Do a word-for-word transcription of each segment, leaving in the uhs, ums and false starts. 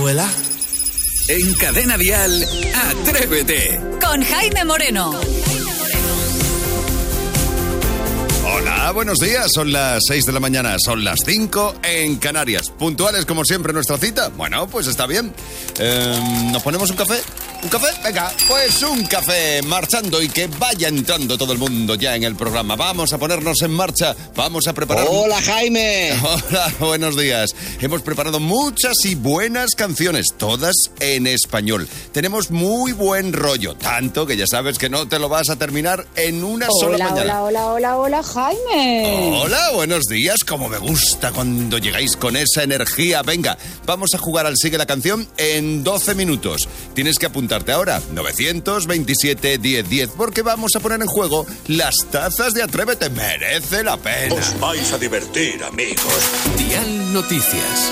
¿verdad? En Cadena Dial, Atrévete. Con Jaime Moreno. Hola, buenos días. Son las seis de la mañana, son las cinco en Canarias. Puntuales como siempre nuestra cita. Bueno, pues está bien. Eh, ¿Nos ponemos un café? ¿Un café? Venga, pues un café marchando y que vaya entrando todo el mundo ya en el programa. Vamos a ponernos en marcha, vamos a preparar... ¡Hola, Jaime! Hola, buenos días. Hemos preparado muchas y buenas canciones, todas en español. Tenemos muy buen rollo, tanto que ya sabes que no te lo vas a terminar en una hola, sola mañana. Hola, hola, hola, hola, Jaime. Hola, buenos días. Como me gusta cuando llegáis con esa energía. Venga, vamos a jugar al Sigue la Canción en doce minutos. Tienes que apuntar ahora, novecientos veintisiete diez diez, porque vamos a poner en juego las tazas de Atrévete. Merece la pena. Os vais a divertir, amigos. Dial Noticias.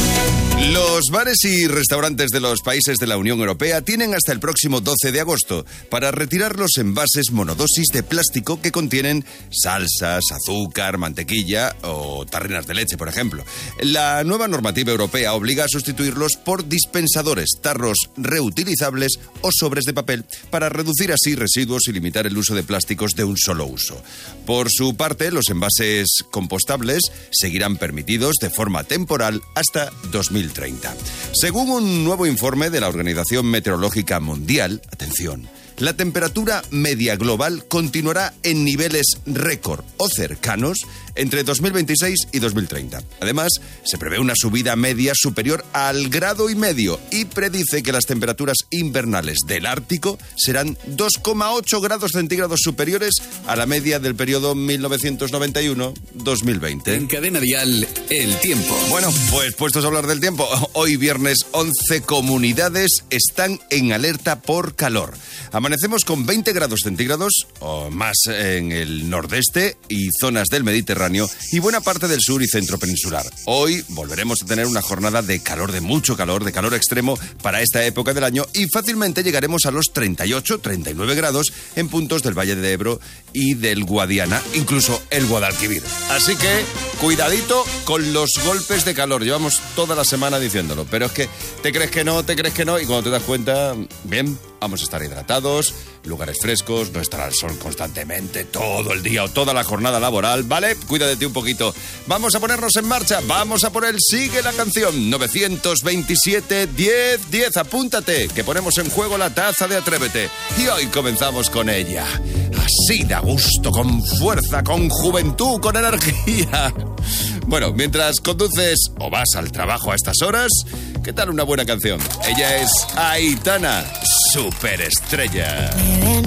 Los bares y restaurantes de los países de la Unión Europea tienen hasta el próximo doce de agosto para retirar los envases monodosis de plástico que contienen salsas, azúcar, mantequilla o tarrinas de leche, por ejemplo. La nueva normativa europea obliga a sustituirlos por dispensadores, tarros reutilizables o sobres de papel para reducir así residuos y limitar el uso de plásticos de un solo uso. Por su parte, los envases compostables seguirán permitidos de forma temporal hasta dos mil treinta. Según un nuevo informe de la Organización Meteorológica Mundial, atención, la temperatura media global continuará en niveles récord o cercanos entre dos mil veintiséis y dos mil treinta. Además, se prevé una subida media superior al grado y medio y predice que las temperaturas invernales del Ártico serán dos coma ocho grados centígrados superiores a la media del periodo mil novecientos noventa y uno a dos mil veinte. En Cadena Dial, el tiempo. Bueno, pues puestos a hablar del tiempo, hoy viernes once comunidades están en alerta por calor. Amanecemos con veinte grados centígrados o más en el nordeste y zonas del Mediterráneo y buena parte del sur y centro peninsular. Hoy volveremos a tener una jornada de calor, de mucho calor, de calor extremo para esta época del año y fácilmente llegaremos a los treinta y ocho, treinta y nueve grados en puntos del Valle de Ebro y del Guadiana, incluso el Guadalquivir. Así que cuidadito con los golpes de calor. Llevamos toda la semana diciéndolo, pero es que te crees que no, te crees que no y cuando te das cuenta, bien, vamos a estar hidratados, lugares frescos, no estará el sol constantemente todo el día o toda la jornada laboral, ¿vale? Cuida de ti un poquito. Vamos a ponernos en marcha, vamos a por el Sigue la Canción, novecientos veintisiete diez diez, apúntate, que ponemos en juego la taza de Atrévete. Y hoy comenzamos con ella, así de a gusto, con fuerza, con juventud, con energía. Bueno, mientras conduces o vas al trabajo a estas horas, ¿qué tal una buena canción? Ella es Aitana, superestrella. Me ven